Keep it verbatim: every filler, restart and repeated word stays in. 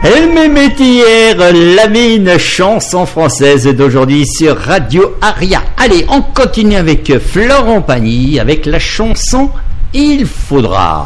Elle m'aimait hier, la mine chanson française d'aujourd'hui sur Radio Aria. Allez, on continue avec Florent Pagny avec la chanson Il faudra.